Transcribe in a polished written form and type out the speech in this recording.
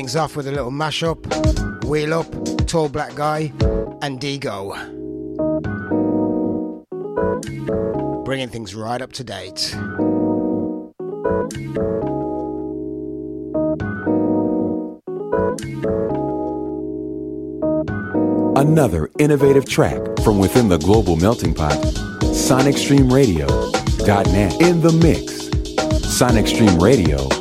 things off with a little mashup. Wheel Up, Tall Black Guy, and Digo. Bringing things right up to date. Another innovative track from within the global melting pot. SonicStreamRadio.net in the mix. SonicStream Radio